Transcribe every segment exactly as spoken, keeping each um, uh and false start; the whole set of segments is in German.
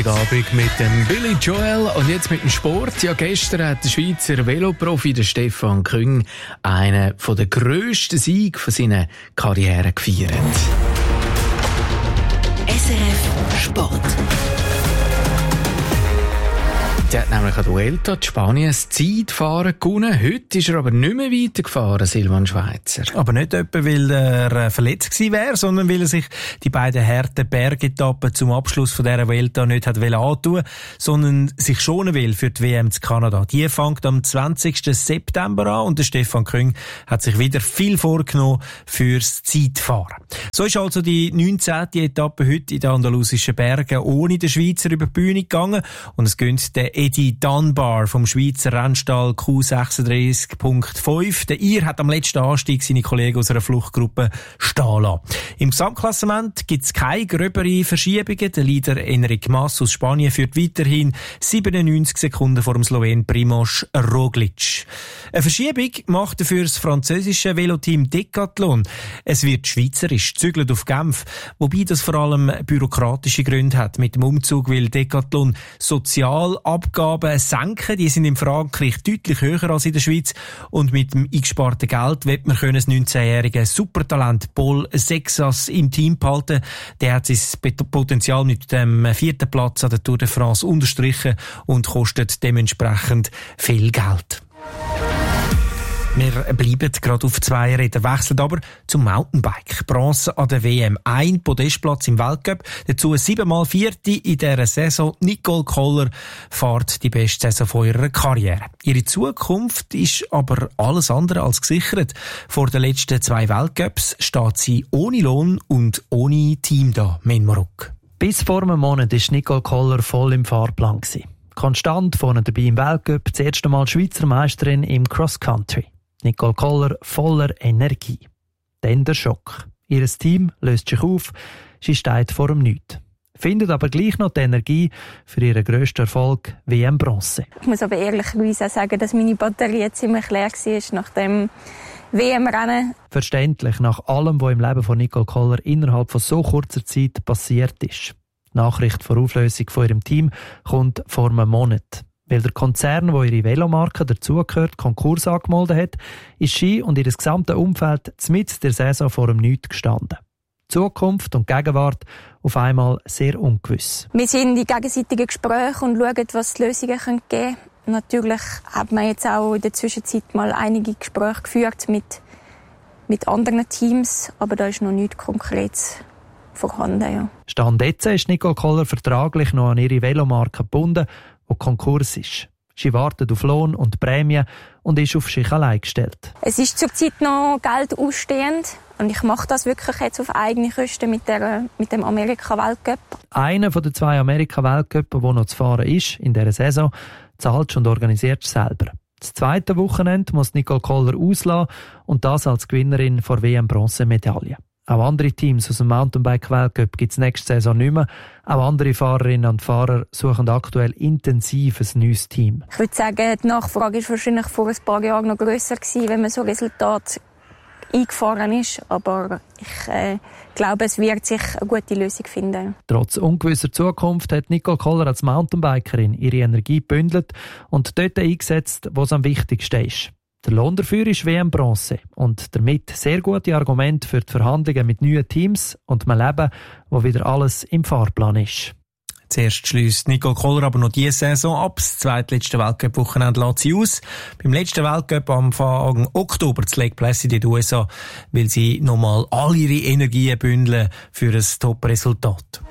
Abend mit dem Billy Joel und jetzt mit dem Sport. Ja, gestern hat der Schweizer Veloprofi der Stefan Küng einen von der grössten Sieg von seiner Karriere gefeiert. S R F Sport. Der hat nämlich an der Vuelta in Spanien das Zeitfahren gewonnen. Heute ist er aber nicht mehr weitergefahren, Silvan Schweizer. Aber nicht etwa, weil er verletzt gewesen wäre, sondern weil er sich die beiden harten Bergetappen zum Abschluss von dieser Vuelta nicht hat antun, sondern sich schonen will für die W M zu Kanada. Die fängt am zwanzigsten September an und der Stefan Küng hat sich wieder viel vorgenommen fürs Zeitfahren. So ist also die neunzehnte Etappe heute in den andalusischen Bergen ohne den Schweizer über die Bühne gegangen und es gönnt der Eddie Dunbar vom Schweizer Rennstall Q sechsunddreißig Punkt fünf. Der Ir hat am letzten Anstieg seine Kollegen aus einer Fluchtgruppe stehen lassen. Im Gesamtklassement gibt es keine gröbere Verschiebungen. Der Leader Enric Mas aus Spanien führt weiterhin siebenundneunzig Sekunden vor dem Slowen Primož Roglič. Eine Verschiebung macht dafür das französische Veloteam Decathlon. Es wird schweizerisch, zügelt auf Genf, wobei das vor allem bürokratische Gründe hat. Mit dem Umzug will Decathlon Sozialabgaben senken. Die sind in Frankreich deutlich höher als in der Schweiz. Und mit dem eingesparten Geld wird man das neunzehnjährige Supertalent Paul Sexas im Team behalten. Der hat sein Potenzial mit dem vierten Platz an der Tour de France unterstrichen und kostet dementsprechend viel Geld. Wir bleiben gerade auf zwei Rädern, wechseln aber zum Mountainbike. Bronze an der W M, ein Podestplatz im Weltcup, dazu siebenmal Vierte in dieser Saison. Nicole Koller fährt die beste Saison von ihrer Karriere. Ihre Zukunft ist aber alles andere als gesichert. Vor den letzten zwei Weltcups steht sie ohne Lohn und ohne Team da, Menmarok. Bis vor einem Monat war Nicole Koller voll im Fahrplan. Konstant vorne dabei im Weltcup, das erste Mal Schweizer Meisterin im Cross-Country. Nicole Koller voller Energie. Dann der Schock. Ihr Team löst sich auf, sie steht vor dem Nichts. Findet aber gleich noch die Energie für ihren grössten Erfolg, W M Bronze. Ich muss aber ehrlicherweise auch sagen, dass meine Batterie ziemlich leer war nach dem W M-Rennen. Verständlich, nach allem, was im Leben von Nicole Koller innerhalb von so kurzer Zeit passiert ist. Die Nachricht von Auflösung von ihrem Team kommt vor einem Monat. Weil der Konzern, wo ihre Velomarke dazugehört, Konkurs angemeldet hat, ist sie und ihr gesamtes Umfeld mitten der Saison vor dem Nichts gestanden. Zukunft und Gegenwart auf einmal sehr ungewiss. Wir sind in gegenseitigen Gesprächen und schauen, was die Lösungen geben können. Natürlich hat man jetzt auch in der Zwischenzeit mal einige Gespräche geführt mit, mit anderen Teams, aber da ist noch nichts Konkretes vorhanden. Ja. Stand jetzt ist Nicole Koller vertraglich noch an ihre Velomarke gebunden, die Konkurs ist. Sie wartet auf Lohn und Prämie und ist auf sich allein gestellt. Es ist zurzeit noch Geld ausstehend und ich mache das wirklich jetzt auf eigene Kosten mit, der, mit dem Amerika-Weltcup. Einer von den zwei Amerika-Weltcups, der noch zu fahren ist in dieser Saison, zahlt und organisiert selber. Das zweite Wochenende muss Nicole Koller auslassen und das als Gewinnerin der W M-Bronzemedaille. Auch andere Teams aus dem Mountainbike-Weltcup gibt es nächste Saison nicht mehr. Auch andere Fahrerinnen und Fahrer suchen aktuell intensiv ein neues Team. Ich würde sagen, die Nachfrage war wahrscheinlich vor ein paar Jahren noch grösser gewesen, wenn man so Resultate eingefahren ist. Aber ich äh, glaube, es wird sich eine gute Lösung finden. Trotz ungewisser Zukunft hat Nicole Koller als Mountainbikerin ihre Energie gebündelt und dort eingesetzt, wo es am wichtigsten ist. Der Lohn dafür ist W M Bronze und damit sehr gute Argumente für die Verhandlungen mit neuen Teams und einem Leben, wo wieder alles im Fahrplan ist. Zuerst schliesst Nicole Koller aber noch diese Saison ab. Das zweitletzte Weltcup-Wochenende lässt sie aus. Beim letzten Weltcup am Anfang Oktober zu Lake Placid in den U S A will sie nochmal all ihre Energien bündeln für ein Top-Resultat.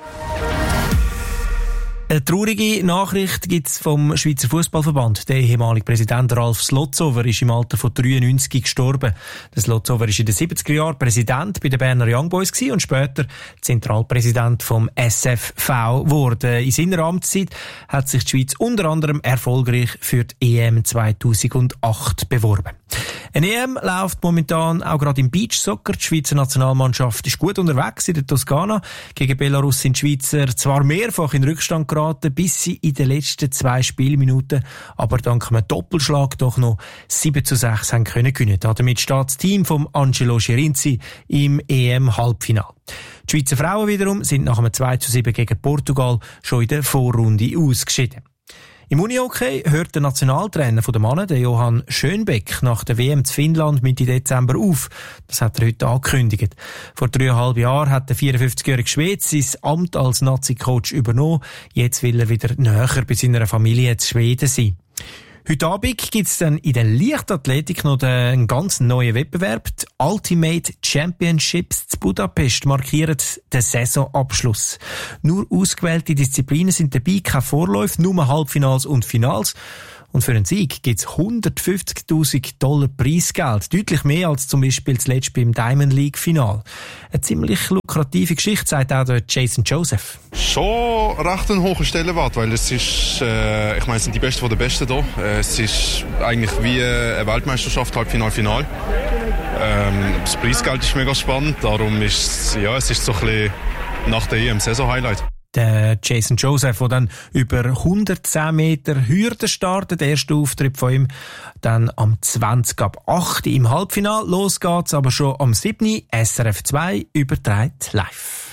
Eine traurige Nachricht gibt es vom Schweizer Fußballverband. Der ehemalige Präsident Ralf Slotzover ist im Alter von dreiundneunzig gestorben. Der Slotzover war in den siebziger Jahren Präsident bei den Berner Young Boys und später Zentralpräsident vom S F V geworden. In seiner Amtszeit hat sich die Schweiz unter anderem erfolgreich für die E M zweitausendacht beworben. Eine E M läuft momentan auch gerade im Beachsoccer. Die Schweizer Nationalmannschaft ist gut unterwegs in der Toskana. Gegen Belarus sind die Schweizer zwar mehrfach in Rückstand geraten, bis sie in den letzten zwei Spielminuten, aber dank einem Doppelschlag doch noch sieben zu sechs haben können gewinnen. Damit steht das Team von Angelo Schirinzi im E M-Halbfinale. Die Schweizer Frauen wiederum sind nach einem zwei zu sieben gegen Portugal schon in der Vorrunde ausgeschieden. Im Unihockey hört der Nationaltrainer der Männer, der Johann Schönbeck, nach der W M zu Finnland Mitte Dezember auf. Das hat er heute angekündigt. Vor dreieinhalb Jahren hat der vierundfünfzigjährige Schwede sein Amt als Nazi-Coach übernommen. Jetzt will er wieder näher bei seiner Familie zu Schweden sein. Heute Abend gibt's dann in der Leichtathletik noch einen ganz neuen Wettbewerb. Die Ultimate Championships zu Budapest markieren den Saisonabschluss. Nur ausgewählte Disziplinen sind dabei, keine Vorläufe, nur Halbfinals und Finals. Und für einen Sieg gibt's hundertfünfzigtausend Dollar Preisgeld. Deutlich mehr als zum Beispiel zuletzt beim Diamond League Final. Eine ziemlich lukrative Geschichte, sagt auch der Jason Joseph. Schon recht ein hoher Stellenwert, weil es ist, äh, ich meine, es sind die Besten von den Besten da. Es ist eigentlich wie eine Weltmeisterschaft, Halbfinal, Final. Ähm, das Preisgeld ist mega spannend, darum ist ja, es ist so ein bisschen nach der E M Saison-Highlight. Der Jason Joseph, der dann über hundertzehn Meter Hürden startet. Der erste Auftritt von ihm dann am zwanzig ab acht im Halbfinale. Los geht's aber schon am siebten S R F zwei überträgt live.